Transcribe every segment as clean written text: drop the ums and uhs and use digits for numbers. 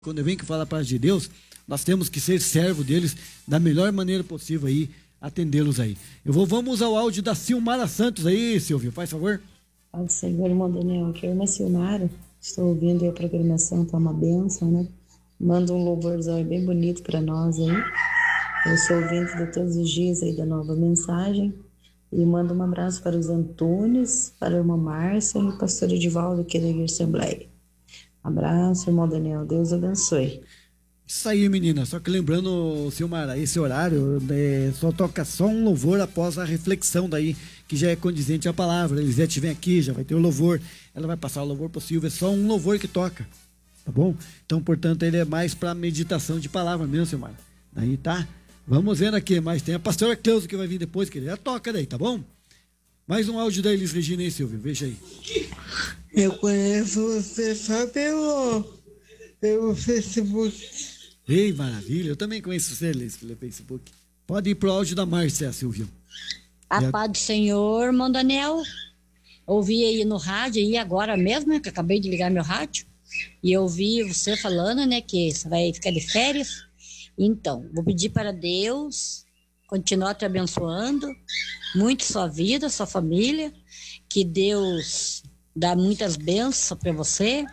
Quando vem que fala a palavra de Deus, nós temos que ser servo deles da melhor maneira possível aí, atendê-los aí. Vamos ao áudio da Silmara Santos aí, Silvio, faz favor. Pai do Senhor, irmão Daniel, aqui é a irmã Silmara. Estou ouvindo aí a programação, tá uma bênção, né? Manda um louvorzão aí bem bonito para nós aí. Eu estou ouvindo de todos os dias aí da nova mensagem. E mando um abraço para os Antunes, para a irmã Márcia e o pastor Edivaldo aqui da Igreja Assembleia. Abraço, irmão Daniel. Deus abençoe. Isso aí, menina. Só que lembrando, Silmara, esse horário só toca só um louvor após a reflexão daí, que já é condizente à palavra. Elisete vem aqui, já vai ter o louvor. Ela vai passar o louvor pro Silvio. É só um louvor que toca, tá bom? Então, portanto, ele é mais para meditação de palavra mesmo, Silmara. Daí, tá? Vamos vendo aqui, mas tem a pastora Cleusa que vai vir depois, que ele já toca daí, tá bom? Mais um áudio da Elis Regina aí, Silvio. Veja aí. Eu conheço você só pelo Facebook. Ei, maravilha. Eu também conheço você, Elis, pelo Facebook. Pode ir pro áudio da Márcia, Silvio. A paz do Senhor, irmão Daniel. Ouvi aí no rádio, aí agora mesmo, né, que eu acabei de ligar meu rádio. E eu ouvi você falando, né, que você vai ficar de férias. Então, vou pedir para Deus continuar te abençoando muito sua vida, sua família. Que Deus dá muitas bênçãos para você.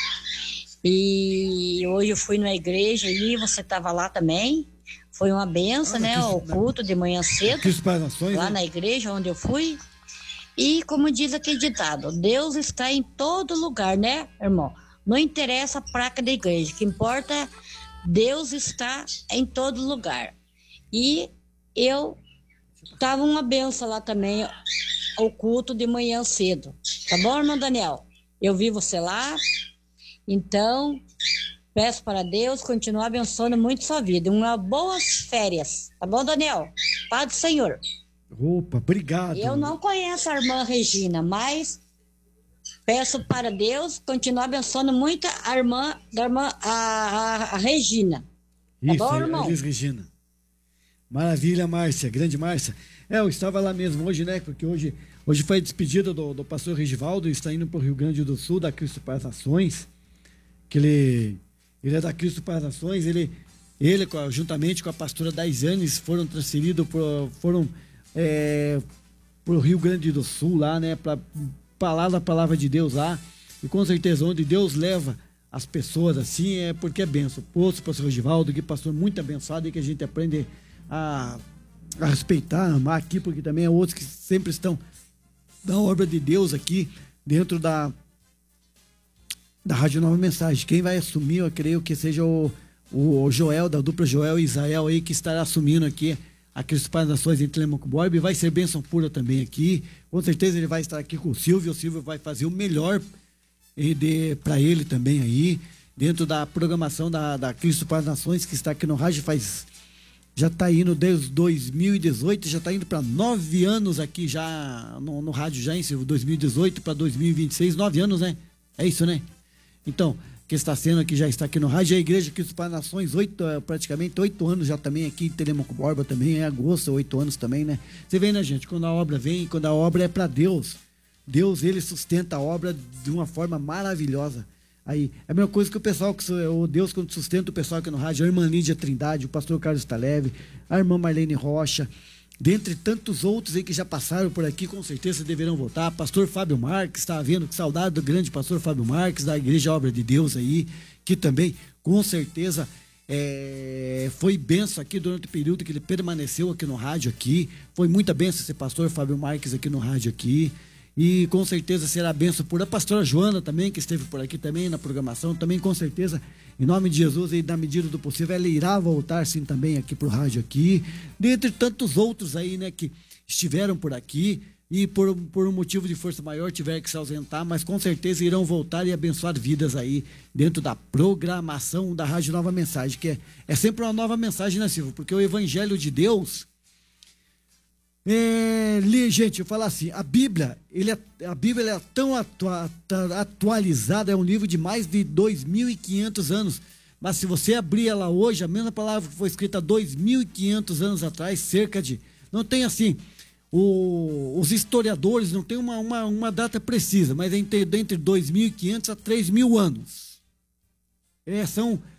E hoje eu fui na igreja e você estava lá também. Foi uma benção, né? O culto de manhã cedo. Lá na igreja onde eu fui. E como diz aquele ditado, Deus está em todo lugar, né, irmão? Não interessa a placa da igreja. O que importa é Deus está em todo lugar. E eu estava uma benção lá também, o culto de manhã cedo. Tá bom, irmão Daniel? Eu vi você lá. Então, peço para Deus continuar abençoando muito sua vida. Uma boas férias. Tá bom, Daniel? Paz do Senhor. Opa, obrigado. Eu não conheço a irmã Regina, mas peço para Deus continuar abençoando muito a Regina. Tá bom, irmão? Elis Regina. Maravilha, Márcia, grande Márcia. Eu estava lá mesmo hoje, né? Porque hoje foi a despedida do pastor Regivaldo, está indo para o Rio Grande do Sul, da Cristo para as Nações. Que ele é da Cristo para as Nações, ele juntamente com a pastora Daisane foram transferidos para o Rio Grande do Sul lá, né, para falar da palavra de Deus lá, e com certeza onde Deus leva as pessoas assim é porque é benção. Posto, pastor Regivaldo, que pastor muito abençoado e que a gente aprende a respeitar, a amar aqui, porque também é outros que sempre estão na obra de Deus aqui dentro da Rádio Nova Mensagem. Quem vai assumir, eu creio que seja o Joel, da dupla Joel e Israel aí, que estará assumindo aqui a Cristo para as Nações em Telemaco Borba, e vai ser bênção pura também aqui. Com certeza ele vai estar aqui com o Silvio vai fazer o melhor para ele também aí, dentro da programação da Cristo para as Nações, que está aqui no rádio já está indo desde 2018, já está indo para 9 anos aqui já no rádio já, hein, Silvio? 2018 para 2026, 9 anos, né? É isso, né? Então, que está sendo aqui, já está aqui no rádio, a Igreja Cristo para as Nações, praticamente 8 anos já também aqui em Telemaco Borba também, é agosto, 8 anos também, né? Você vê, né, gente, quando a obra vem, quando a obra é para Deus, ele sustenta a obra de uma forma maravilhosa. Aí, é a mesma coisa que o Deus quando sustenta o pessoal aqui no rádio, a irmã Lídia Trindade, o pastor Carlos Taleve, a irmã Marlene Rocha, dentre tantos outros aí que já passaram por aqui, com certeza deverão voltar. Pastor Fábio Marques, está vendo, que saudade do grande pastor Fábio Marques, da Igreja Obra de Deus aí, que também, com certeza, foi benção aqui durante o período que ele permaneceu aqui no rádio aqui. Foi muita benção esse pastor Fábio Marques aqui no rádio aqui. E com certeza será benção por a pastora Joana também, que esteve por aqui também na programação, também com certeza, em nome de Jesus, e na medida do possível, ela irá voltar sim também aqui pro rádio aqui, dentre tantos outros aí, né, que estiveram por aqui e por um motivo de força maior tiveram que se ausentar, mas com certeza irão voltar e abençoar vidas aí dentro da programação da Rádio Nova Mensagem, que é sempre uma nova mensagem, né, Silvio? Porque o Evangelho de Deus... gente, eu falo assim, a Bíblia é tão atualizada, é um livro de mais de 2.500 anos, mas se você abrir ela hoje, a mesma palavra que foi escrita há 2.500 anos atrás, não tem assim, os historiadores não tem uma data precisa, mas é entre 2.500 a 3.000 anos. São